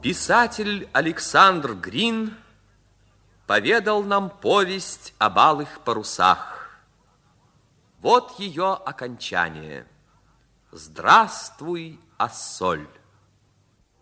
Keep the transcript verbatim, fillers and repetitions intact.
Писатель Александр Грин поведал нам повесть об алых парусах. Вот ее окончание. Здравствуй, Ассоль!